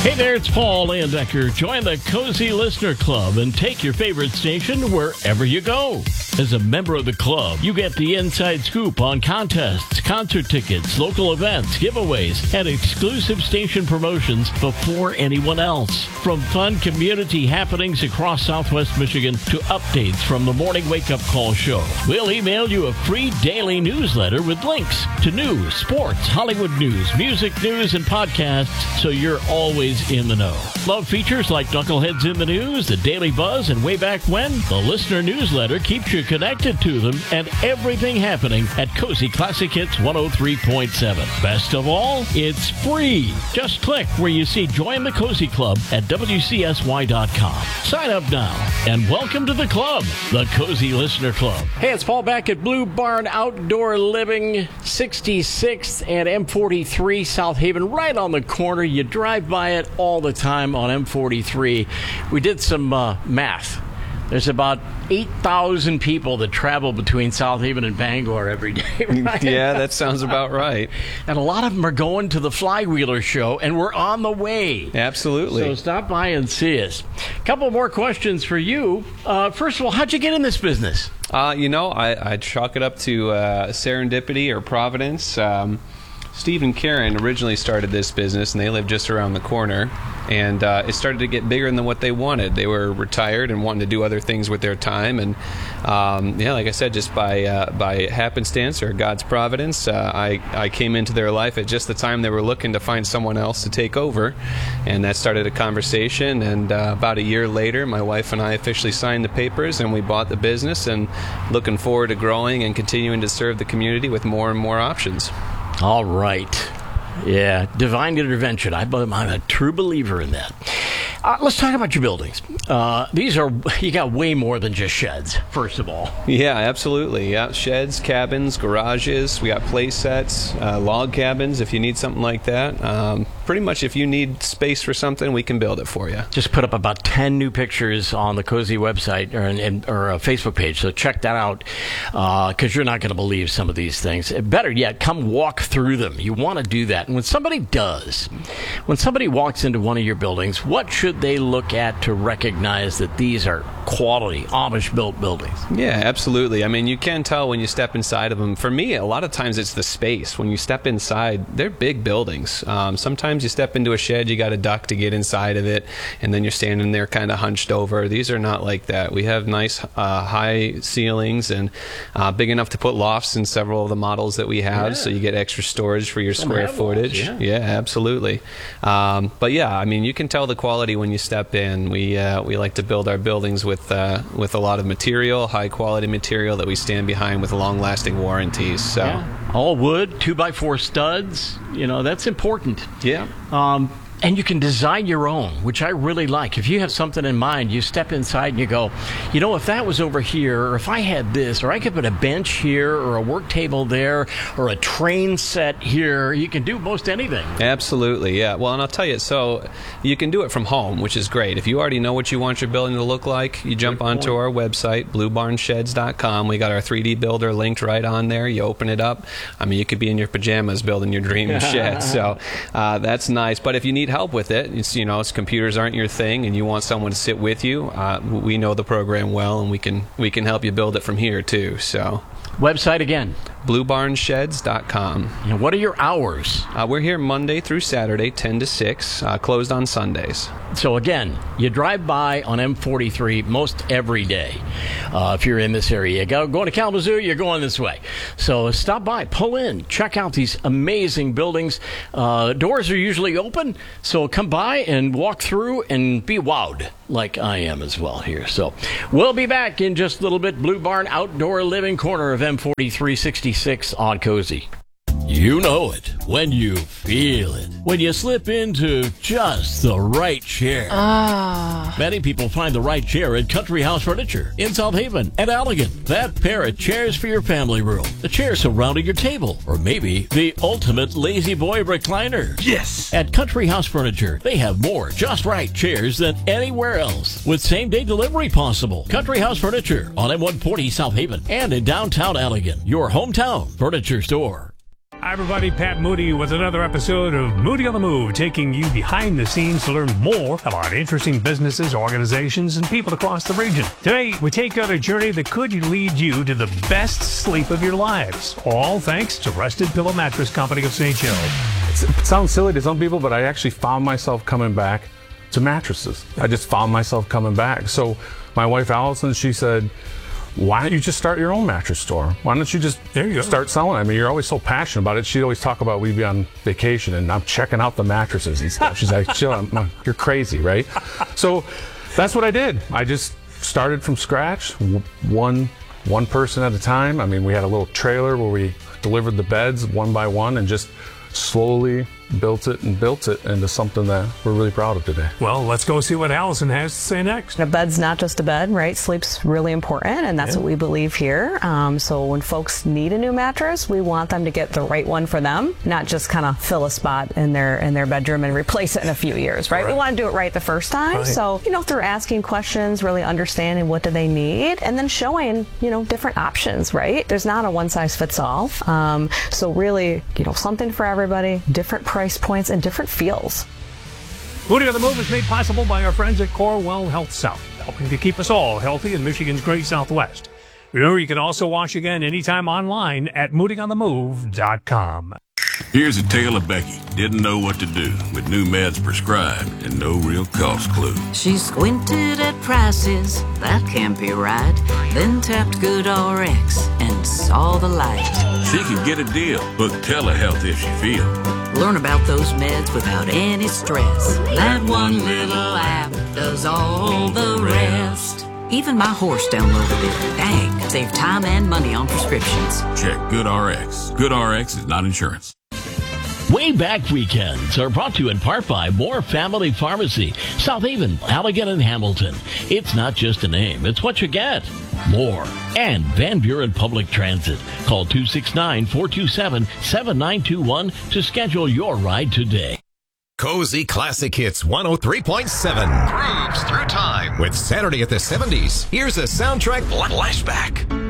Hey there, it's Paul Landecker. Join the Cozy Listener Club and take your favorite station wherever you go. As a member of the club, you get the inside scoop on contests, concert tickets, local events, giveaways, and exclusive station promotions before anyone else. From fun community happenings across Southwest Michigan to updates from the Morning Wake Up Call show, we'll email you a free daily newsletter with links to news, sports, Hollywood news, music news, and podcasts, so you're always in the know. Love features like Knuckleheads in the News, the Daily Buzz, and Way Back When? The listener newsletter keeps you connected to them and everything happening at Cozy Classic Hits 103.7. Best of all, it's free. Just click where you see Join the Cozy Club at WCSY.com. Sign up now and welcome to the club, the Cozy Listener Club. Hey, it's Paul back at Blue Barn Outdoor Living, 66th and M43 South Haven, right on the corner. You drive by it all the time on M43. We did some math. There's about 8,000 people that travel between South Haven and Bangor every day, right? Yeah, that sounds about right. And a lot of them are going to the Flywheeler show, and we're on the way. Absolutely. So stop by and see us. A couple more questions for you. First of all, how'd you get in this business? I chalk it up to serendipity or providence. Steve and Karen originally started this business, and they lived just around the corner, and it started to get bigger than what they wanted. They were retired and wanting to do other things with their time, and like I said, just by happenstance or God's providence, I came into their life at just the time they were looking to find someone else to take over, and that started a conversation, and about a year later, my wife and I officially signed the papers, and we bought the business, and looking forward to growing and continuing to serve the community with more and more options. All right. Yeah, divine intervention. I'm a true believer in that. Let's talk about your buildings. You got way more than just sheds, first of all. Yeah, absolutely. Yeah, sheds, cabins, garages. We got play sets, log cabins if you need something like that. Pretty much if you need space for something, we can build it for you. Just put up about 10 new pictures on the Cozy website or a Facebook page, so check that out because you're not going to believe some of these things. Better yet, come walk through them. You want to do that. And when somebody walks into one of your buildings, what should they look at to recognize that these are quality Amish-built buildings? Yeah, absolutely. I mean, you can tell when you step inside of them. For me, a lot of times it's the space. When you step inside, they're big buildings. Sometimes you step into a shed, you got a duct to get inside of it, and then you're standing there kind of hunched over. These are not like that. We have nice high ceilings and big enough to put lofts in several of the models that we have, so you get extra storage for your square footage. Yeah, absolutely. But yeah, I mean, you can tell the quality when you step in. We like to build our buildings with a lot of material, high quality material that we stand behind with long-lasting warranties. So all wood, 2x4 studs. That's important. Yeah. And you can design your own, which I really like. If you have something in mind, you step inside and you go, if that was over here, or if I had this, or I could put a bench here, or a work table there, or a train set here. You can do most anything. Absolutely, yeah. Well, and I'll tell you, so you can do it from home, which is great. If you already know what you want your building to look like, you jump onto our website, bluebarnsheds.com. We got our 3D builder linked right on there. You open it up. I mean, you could be in your pajamas building your dream shed. So that's nice. But if you need help with it, it's computers aren't your thing and you want someone to sit with you, we know the program well, and we can help you build it from here too. So website again, bluebarnsheds.com. And what are your hours? We're here Monday through Saturday, 10 to 6, closed on Sundays. So again, you drive by on M43 most every day. If you're in this area, going to Kalamazoo, you're going this way. So stop by, pull in, check out these amazing buildings. Doors are usually open, so come by and walk through and be wowed like I am as well here. So we'll be back in just a little bit. Blue Barn Outdoor Living, corner of M43 66 on Cozy. You know it when you feel it. When you slip into just the right chair. Many people find the right chair at Country House Furniture in South Haven and Allegan. That pair of chairs for your family room. The chair surrounding your table. Or maybe the ultimate lazy boy recliner. Yes! At Country House Furniture, they have more just right chairs than anywhere else. With same-day delivery possible. Country House Furniture on M140 South Haven and in downtown Allegan. Your hometown furniture store. Hi, everybody. Pat Moody with another episode of Moody on the Move, taking you behind the scenes to learn more about interesting businesses, organizations, and people across the region. Today, we take you on a journey that could lead you to the best sleep of your lives, all thanks to Rested Pillow Mattress Company of St. Joe. It sounds silly to some people, but I actually found myself coming back to mattresses. I just found myself coming back. So my wife, Allison, she said, why don't you just start your own mattress store? Why don't you just start selling? I mean, you're always so passionate about it. She'd always talk about we'd be on vacation and I'm checking out the mattresses and stuff. She's like, chill, you're crazy, right? So that's what I did. I just started from scratch, one person at a time. I mean, we had a little trailer where we delivered the beds one by one and just slowly built it into something that we're really proud of today. Well, let's go see what Allison has to say next. A bed's not just a bed, right? Sleep's really important, and that's what we believe here. So when folks need a new mattress, we want them to get the right one for them, not just kind of fill a spot in their bedroom and replace it in a few years, right? We want to do it right the first time. Right. So, if they're asking questions, really understanding what do they need, and then showing, different options, right? There's not a one-size-fits-all. So really, something for everybody, different price points and different feels. Moody on the Move is made possible by our friends at Corewell Health South, helping to keep us all healthy in Michigan's great Southwest. Remember, you can also watch again anytime online at moodyonthemove.com. Here's a tale of Becky. Didn't know what to do with new meds prescribed and no real cost clue. She squinted at prices, that can't be right. Then tapped GoodRx and saw the light. She could get a deal. Book telehealth if she feels. Learn about those meds without any stress. That one little app does all the rest. Even my horse downloaded it. Dang, save time and money on prescriptions. Check GoodRx. GoodRx is not insurance. Way Back Weekends are brought to you in part by Moore Family Pharmacy, South Haven, Allegan, and Hamilton. It's not just a name, it's what you get. More. And Van Buren Public Transit. Call 269-427-7921 to schedule your ride today. Cozy Classic Hits 103.7 grooves through time with Saturday at the 70s. Here's a soundtrack flashback.